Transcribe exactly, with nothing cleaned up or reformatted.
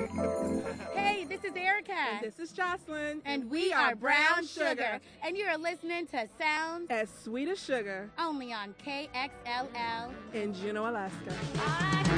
Hey, this is Erica. And this is Jocelyn. And we are Brown Sugar. And you are listening to Sounds As Sweet as Sugar. Only on K X L L In Juneau, Alaska. I